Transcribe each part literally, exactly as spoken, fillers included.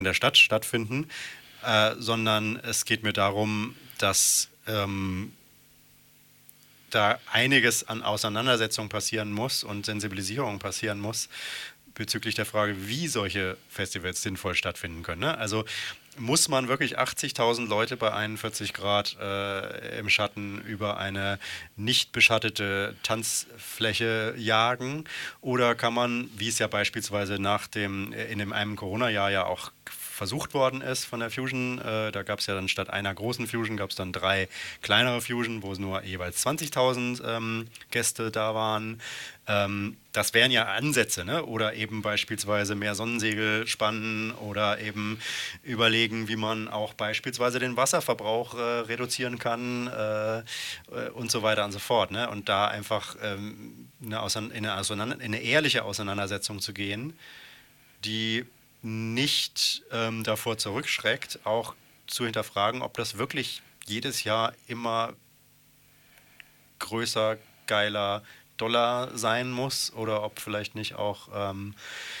in der Stadt stattfinden, äh, sondern es geht mir darum, dass ähm, da einiges an Auseinandersetzung passieren muss und Sensibilisierung passieren muss bezüglich der Frage, wie solche Festivals sinnvoll stattfinden können. Ne? Also muss man wirklich achtzigtausend Leute bei einundvierzig Grad äh, im Schatten über eine nicht beschattete Tanzfläche jagen? Oder kann man, wie es ja beispielsweise nach dem, in dem einen Corona-Jahr ja auch versucht worden ist von der Fusion, äh, da gab es ja dann statt einer großen Fusion, gab es dann drei kleinere Fusion, wo es nur jeweils zwanzigtausend ähm, Gäste da waren. Ähm, das wären ja Ansätze, ne? Oder eben beispielsweise mehr Sonnensegel spannen oder eben überlegen, wie man auch beispielsweise den Wasserverbrauch äh, reduzieren kann äh, äh, und so weiter und so fort. Ne? Und da einfach ähm, eine Ausein- in, eine Auseinander- in eine ehrliche Auseinandersetzung zu gehen, die nicht ähm, davor zurückschreckt, auch zu hinterfragen, ob das wirklich jedes Jahr immer größer, geiler, doller sein muss oder ob vielleicht nicht auch ähm,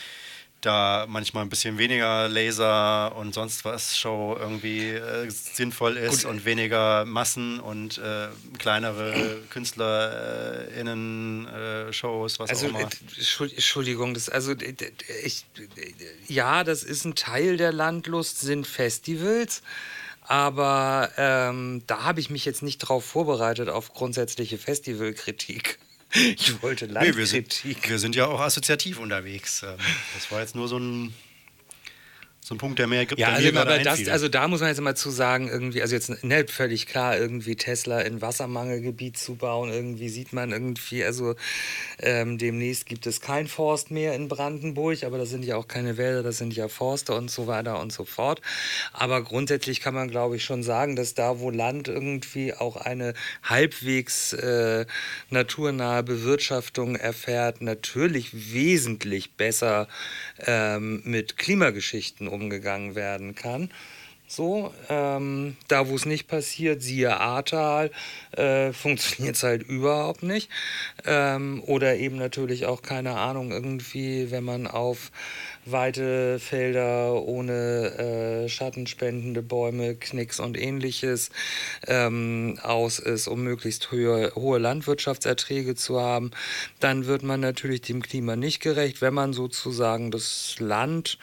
da manchmal ein bisschen weniger Laser und sonst was Show irgendwie äh, sinnvoll ist Gut, und weniger Massen und äh, kleinere KünstlerInnen äh, Shows, was auch also äh, immer. Entschuld- Entschuldigung, das also d- d- ich ja, das ist ein Teil der Landlust, sind Festivals. Aber ähm, da habe ich mich jetzt nicht drauf vorbereitet auf grundsätzliche Festivalkritik. Ich wollte Nee, wir sind, Landkritik. wir sind ja auch assoziativ unterwegs. Ähm, das war jetzt nur so ein, so ein Punkt, der mir, Ja, der also mir gerade aber das, einfiel. also da muss man jetzt mal zu sagen, irgendwie, also jetzt nicht völlig klar, irgendwie Tesla in Wassermangelgebiet zu bauen, irgendwie sieht man irgendwie, also ähm, demnächst gibt es kein Forst mehr in Brandenburg, aber das sind ja auch keine Wälder, das sind ja Forste und so weiter und so fort. Aber grundsätzlich kann man, glaube ich, schon sagen, dass da, wo Land irgendwie auch eine halbwegs äh, naturnahe Bewirtschaftung erfährt, natürlich wesentlich besser ähm, mit Klimageschichten umgegangen werden kann. So, ähm, da wo es nicht passiert, siehe Ahrtal, äh, funktioniert es halt überhaupt nicht. Ähm, oder eben natürlich auch, keine Ahnung, irgendwie, wenn man auf weite Felder ohne äh, schattenspendende Bäume, Knicks und ähnliches ähm, aus ist, um möglichst höhe, hohe Landwirtschaftserträge zu haben, dann wird man natürlich dem Klima nicht gerecht, wenn man sozusagen das Land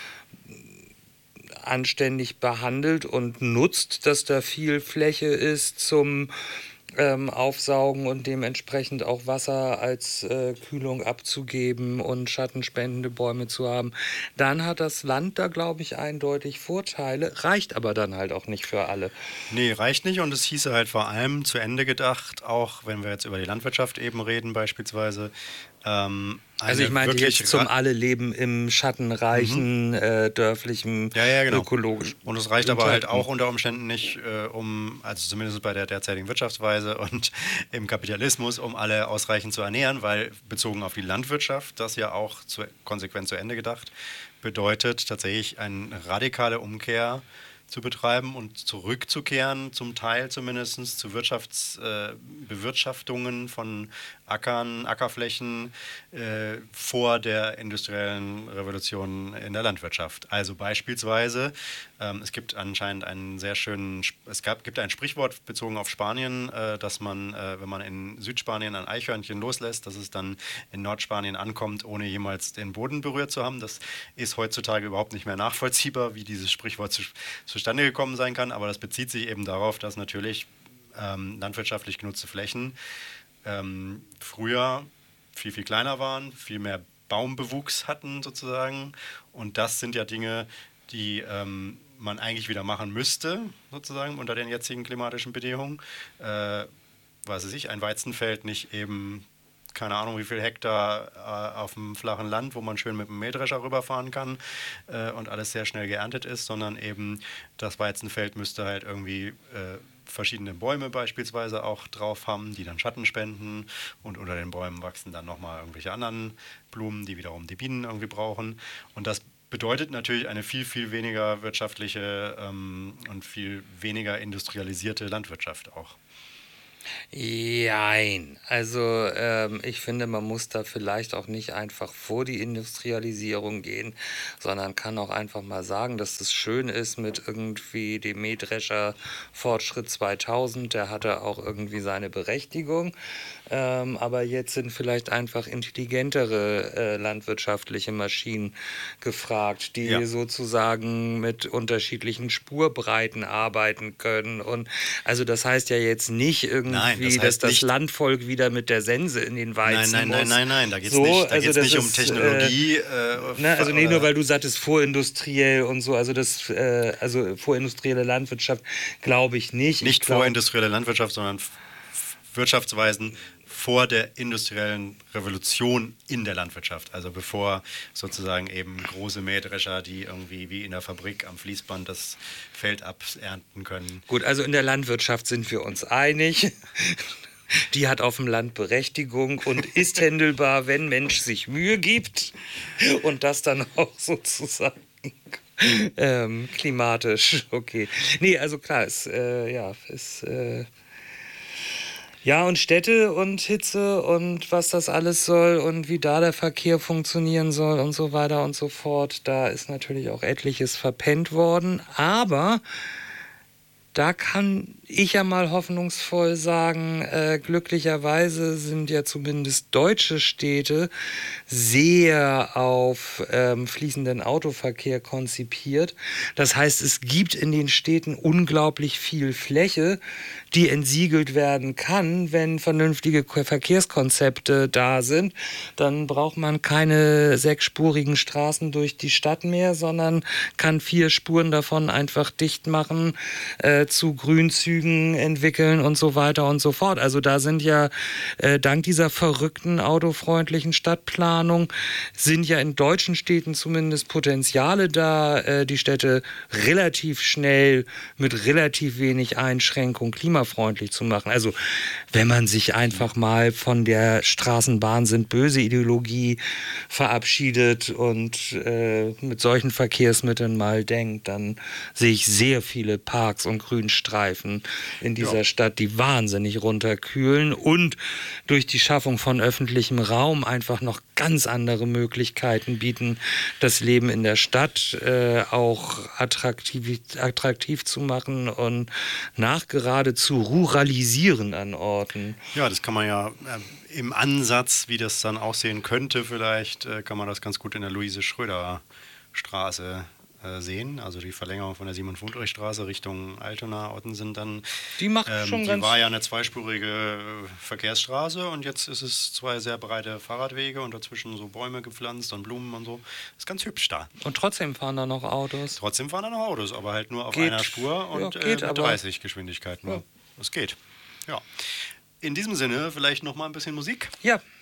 anständig behandelt und nutzt, dass da viel Fläche ist zum ähm, Aufsaugen und dementsprechend auch Wasser als äh, Kühlung abzugeben und schattenspendende Bäume zu haben, dann hat das Land da, glaube ich, eindeutig Vorteile, reicht aber dann halt auch nicht für alle. Nee, reicht nicht und es hieße halt vor allem zu Ende gedacht, auch wenn wir jetzt über die Landwirtschaft eben reden beispielsweise, ähm, Also ich eine meinte jetzt wirklich... Ra zum Alle leben im mhm. schattenreichen, äh, dörflichen, Ja, ja, genau. ökologischen Und es reicht aber halt Trakten. auch unter Umständen nicht, äh, um, also zumindest bei der derzeitigen Wirtschaftsweise und im Kapitalismus, um alle ausreichend zu ernähren, weil bezogen auf die Landwirtschaft, das ja auch zu, konsequent zu Ende gedacht, bedeutet tatsächlich eine radikale Umkehr zu betreiben und zurückzukehren, zum Teil zumindest zu Wirtschaftsbewirtschaftungen äh, von Ackern, Ackerflächen äh, vor der industriellen Revolution in der Landwirtschaft. Also beispielsweise, ähm, es gibt anscheinend einen sehr schönen, es gab, gibt ein Sprichwort bezogen auf Spanien, äh, dass man, äh, wenn man in Südspanien ein Eichhörnchen loslässt, dass es dann in Nordspanien ankommt, ohne jemals den Boden berührt zu haben. Das ist heutzutage überhaupt nicht mehr nachvollziehbar, wie dieses Sprichwort zu, zustande gekommen sein kann, aber das bezieht sich eben darauf, dass natürlich ähm, landwirtschaftlich genutzte Flächen ähm, früher viel, viel kleiner waren, viel mehr Baumbewuchs hatten sozusagen. Und das sind ja Dinge, die ähm, man eigentlich wieder machen müsste, sozusagen unter den jetzigen klimatischen Bedingungen. Äh, was weiß ich, ein Weizenfeld nicht eben, keine Ahnung, wie viel Hektar äh, auf dem flachen Land, wo man schön mit dem Mähdrescher rüberfahren kann äh, und alles sehr schnell geerntet ist, sondern eben das Weizenfeld müsste halt irgendwie äh, verschiedene Bäume beispielsweise auch drauf haben, die dann Schatten spenden und unter den Bäumen wachsen dann nochmal irgendwelche anderen Blumen, die wiederum die Bienen irgendwie brauchen. Und das bedeutet natürlich eine viel, viel weniger wirtschaftliche ähm, und viel weniger industrialisierte Landwirtschaft auch. Jein. Also ähm, ich finde, man muss da vielleicht auch nicht einfach vor die Industrialisierung gehen, sondern kann auch einfach mal sagen, dass es schön ist mit irgendwie dem Mähdrescher Fortschritt zweitausend, der hatte auch irgendwie seine Berechtigung. Ähm, aber jetzt sind vielleicht einfach intelligentere äh, landwirtschaftliche Maschinen gefragt, Ja. die sozusagen mit unterschiedlichen Spurbreiten arbeiten können. Und also das heißt ja jetzt nicht Nein, irgendwie, das dass heißt das nicht. Landvolk wieder mit der Sense in den Nein, Weizen nein, nein, muss. nein, nein. Da geht's So, nicht, da also geht's das nicht um ist, äh, Technologie äh, ne, also nee, nur oder weil du sagtest vorindustriell und so, also das, äh, also vorindustrielle Landwirtschaft glaube ich nicht. Ich nicht glaube, vorindustrielle Landwirtschaft, sondern F- Wirtschaftsweisen vor der industriellen Revolution in der Landwirtschaft. Also bevor sozusagen eben große Mähdrescher, die irgendwie wie in der Fabrik am Fließband das Feld abernten können. gut, also in der Landwirtschaft sind wir uns einig. Die hat auf dem Land Berechtigung und ist händelbar, wenn Mensch sich Mühe gibt und das dann auch sozusagen ähm, klimatisch. Okay. Nee, also klar, ist, äh, ja, ist, äh, ja, und Städte und Hitze und was das alles soll und wie da der Verkehr funktionieren soll und so weiter und so fort. Da ist natürlich auch etliches verpennt worden. Aber da kann ich ja mal hoffnungsvoll sagen, äh, glücklicherweise sind ja zumindest deutsche Städte sehr auf ähm, fließenden Autoverkehr konzipiert. Das heißt, es gibt in den Städten unglaublich viel Fläche, die entsiegelt werden kann, wenn vernünftige Ko- Verkehrskonzepte da sind. Dann braucht man keine sechsspurigen Straßen durch die Stadt mehr, sondern kann vier Spuren davon einfach dicht machen, äh, zu Grünzügen entwickeln und so weiter und so fort. Also da sind ja äh, dank dieser verrückten autofreundlichen Stadtplanung sind ja in deutschen Städten zumindest Potenziale da, äh, die Städte relativ schnell mit relativ wenig Einschränkung klimafreundlich zu machen. Also wenn man sich einfach mal von der Straßenbahn sind böse Ideologie verabschiedet und äh, mit solchen Verkehrsmitteln mal denkt, dann sehe ich sehr viele Parks und Grünstreifen in Ja. dieser Stadt, die wahnsinnig runterkühlen und durch die Schaffung von öffentlichem Raum einfach noch ganz andere Möglichkeiten bieten, das Leben in der Stadt äh, auch attraktiv, attraktiv zu machen und nachgerade zu ruralisieren an Orten. Ja, das kann man ja äh, im Ansatz, wie das dann aussehen könnte, vielleicht äh, kann man das ganz gut in der Luise-Schröder-Straße äh, sehen. Also die Verlängerung von der Simon-Fundrich-Straße Richtung Altona, Ottensen dann. Die macht Ähm, schon die ganz... war ja eine zweispurige äh, Verkehrsstraße und jetzt ist es zwei sehr breite Fahrradwege und dazwischen so Bäume gepflanzt und Blumen und so. Ist ganz hübsch da. Und trotzdem fahren da noch Autos. Trotzdem fahren da noch Autos, aber halt nur auf Geht. einer Spur und Ja, äh, geht, mit aber- dreißig Geschwindigkeit nur. Ja. Das geht. Ja. In diesem Sinne vielleicht noch mal ein bisschen Musik. Ja,